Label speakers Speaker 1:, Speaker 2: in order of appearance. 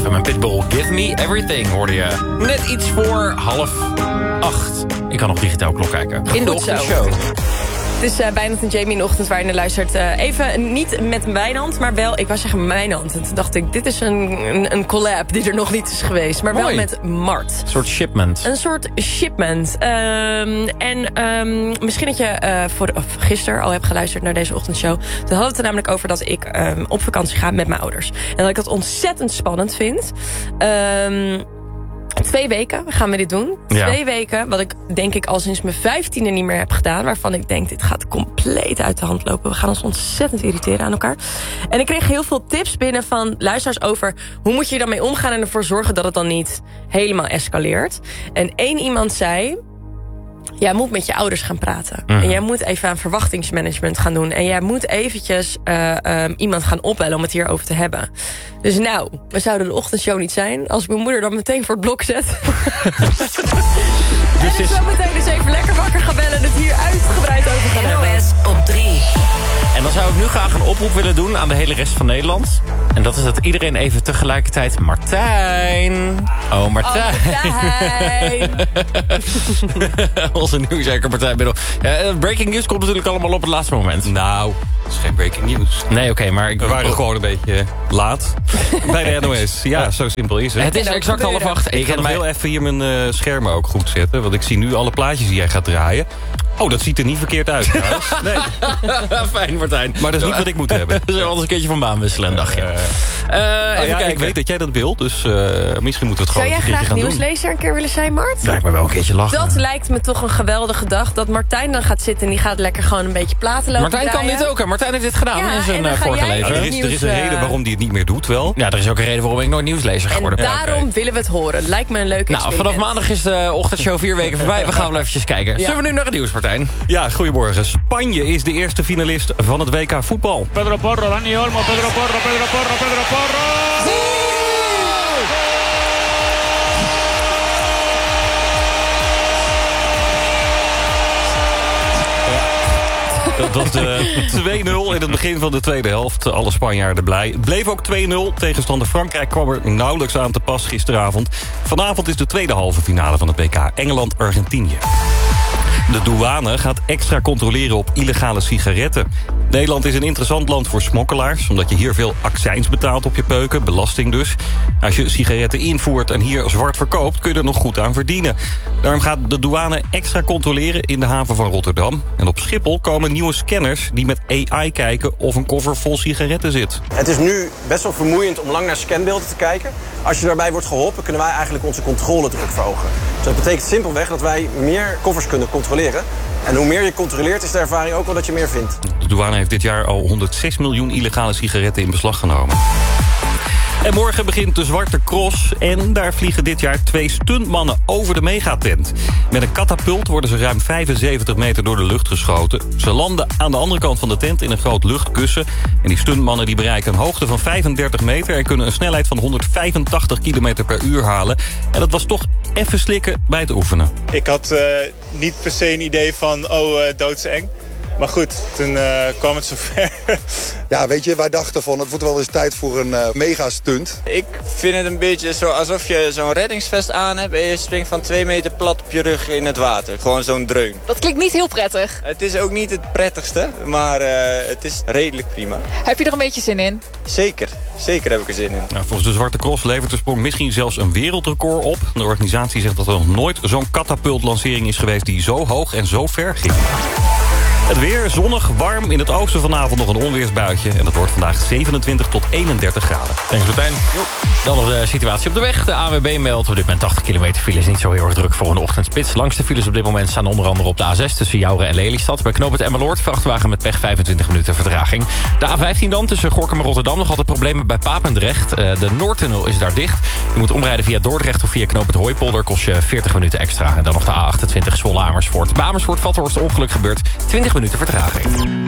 Speaker 1: CFM en Pitbull. Give me everything, hoorde je. Net iets voor 7:30. Ik kan nog digitaal klok kijken. In de ochtendshow.
Speaker 2: Het is Wijnand en Jamie in de ochtend waar je naar luistert. Even niet met Wijnand, maar wel, ik wou zeggen mijn hand. En toen dacht ik, dit is een collab die er nog niet is geweest. Maar
Speaker 1: Mooi.
Speaker 2: wel met Mart.
Speaker 1: Een soort shipment.
Speaker 2: Een soort shipment. Misschien dat je gisteren al hebt geluisterd naar deze ochtendshow. Toen hadden we het er namelijk over dat ik op vakantie ga met mijn ouders. En dat ik dat ontzettend spannend vind. 2 weken gaan we dit doen.
Speaker 1: Ja.
Speaker 2: 2 weken, wat ik denk ik al sinds mijn 15e niet meer heb gedaan. Waarvan ik denk, dit gaat compleet uit de hand lopen. We gaan ons ontzettend irriteren aan elkaar. En ik kreeg heel veel tips binnen van luisteraars over hoe moet je er dan mee omgaan en ervoor zorgen dat het dan niet helemaal escaleert. En 1 iemand zei, jij moet met je ouders gaan praten. En jij moet even aan verwachtingsmanagement gaan doen. En jij moet eventjes iemand gaan opbellen om het hierover te hebben. Dus nou, we zouden de ochtendshow niet zijn als mijn moeder dan meteen voor het blok zet. En ik zo meteen dus even lekker wakker gaan bellen en het hier uitgebreid over gaan hebben.
Speaker 3: NOS op 3.
Speaker 1: En dan zou ik nu graag een oproep willen doen aan de hele rest van Nederland. En dat is dat iedereen even tegelijkertijd Martijn. Oh, Martijn. Onze nieuwsjaker Martijn Biddel. Breaking news komt natuurlijk allemaal op het laatste moment.
Speaker 4: Nou, dat is geen breaking news.
Speaker 1: Nee, oké, maar
Speaker 4: We waren gewoon een beetje laat bij de NOS. Ja, zo simpel is het.
Speaker 1: Het is exact 7:30.
Speaker 4: Ik ga nog heel even hier mijn schermen ook goed zetten. Want ik zie nu alle plaatjes die jij gaat draaien. Oh, dat ziet er niet verkeerd uit trouwens. Nee.
Speaker 1: Fijn, Martijn.
Speaker 4: Maar dat is niet wat ik moet hebben.
Speaker 1: We zullen anders een keertje van baan wisselen, dacht je. Even kijken.
Speaker 4: Ik weet dat jij dat wilt, dus misschien moeten we het
Speaker 2: Zou
Speaker 4: gewoon
Speaker 2: jij
Speaker 4: een keertje
Speaker 2: graag
Speaker 4: gaan doen.
Speaker 2: nieuwslezer een keer willen zijn, Mart?
Speaker 1: Lijkt me wel een keertje lachen.
Speaker 2: Dat lijkt me toch een geweldige dag. Dat Martijn dan gaat zitten en die gaat lekker gewoon een beetje platen lopen
Speaker 1: Martijn kan
Speaker 2: draaien.
Speaker 1: dit ook, hè? Martijn heeft dit gedaan
Speaker 2: Ja,
Speaker 1: in
Speaker 2: en
Speaker 1: zijn
Speaker 2: dan ga
Speaker 1: vorige
Speaker 2: jij
Speaker 1: leven.
Speaker 4: Er is een reden waarom die het niet meer doet wel.
Speaker 1: Ja, er is ook een reden waarom ik nooit nieuwslezer
Speaker 2: En
Speaker 1: geworden ben.
Speaker 2: daarom willen we het horen. Lijkt me een leuk
Speaker 1: Nou, vanaf maandag is de ochtendshow 4 weken voorbij. We gaan wel eventjes kijken. Zullen we nu naar het nieuws, Martijn?
Speaker 4: Ja, goedemorgen. Spanje is de eerste finalist van het WK voetbal.
Speaker 5: Pedro Porro, Dani Olmo, Pedro Porro, Pedro Porro, Pedro Porro.
Speaker 4: Dat was de 2-0 in het begin van de tweede helft. Alle Spanjaarden blij. Het bleef ook 2-0. Tegenstander Frankrijk kwam er nauwelijks aan te pas gisteravond. Vanavond is de tweede halve finale van het WK. Engeland-Argentinië. De douane gaat extra controleren op illegale sigaretten. Nederland is een interessant land voor smokkelaars, omdat je hier veel accijns betaalt op je peuken, belasting dus. Als je sigaretten invoert en hier zwart verkoopt, kun je er nog goed aan verdienen. Daarom gaat de douane extra controleren in de haven van Rotterdam. En op Schiphol komen nieuwe scanners die met AI kijken of een koffer vol sigaretten zit.
Speaker 6: Het is nu best wel vermoeiend om lang naar scanbeelden te kijken. Als je daarbij wordt geholpen, kunnen wij eigenlijk onze controledruk verhogen. Dus dat betekent simpelweg dat wij meer koffers kunnen controleren. En hoe meer je controleert, is de ervaring ook wel dat je meer vindt.
Speaker 4: De douane heeft dit jaar al 106 miljoen illegale sigaretten in beslag genomen. En morgen begint de Zwarte Cross. En daar vliegen dit jaar 2 stuntmannen over de megatent. Met een katapult worden ze ruim 75 meter door de lucht geschoten. Ze landen aan de andere kant van de tent in een groot luchtkussen. En die stuntmannen die bereiken een hoogte van 35 meter... en kunnen een snelheid van 185 km per uur halen. En dat was toch even slikken bij het oefenen.
Speaker 7: Ik had niet per se een idee van, doodseng. Maar goed, toen kwam het zover.
Speaker 8: Ja, weet je, wij dachten van het wordt wel eens tijd voor een mega-stunt.
Speaker 9: Ik vind het een beetje zo alsof je zo'n reddingsvest aan hebt... en je springt van 2 meter plat op je rug in het water. Gewoon zo'n dreun.
Speaker 10: Dat klinkt niet heel prettig.
Speaker 9: Het is ook niet het prettigste, maar het is redelijk prima.
Speaker 10: Heb je er een beetje zin in?
Speaker 9: Zeker heb ik er zin in.
Speaker 4: Nou, volgens de Zwarte Cross levert de sprong misschien zelfs een wereldrecord op. De organisatie zegt dat er nog nooit zo'n katapultlancering is geweest... die zo hoog en zo ver ging. Het weer zonnig, warm. In het oosten vanavond nog een onweersbuitje. En dat wordt vandaag 27 tot 31 graden.
Speaker 1: Thanks, Martijn. Dan nog de situatie op de weg. De ANWB meldt op dit moment 80 kilometer file. Is niet zo heel erg druk voor een ochtendspits. Langste files op dit moment staan onder andere op de A6... tussen Jouren en Lelystad. Bij knooppunt Emmeloord vrachtwagen met pech 25 minuten vertraging. De A15 dan tussen Gorinchem en Rotterdam. Nog altijd problemen bij Papendrecht. De Noordtunnel is daar dicht. Je moet omrijden via Dordrecht of via knooppunt Hooipolder. Kost je 40 minuten extra. En dan nog de A28 Zwolle Amersfoort. Bij Amersfoort-Vathorst ongeluk gebeurt. 20 minuten vertraging.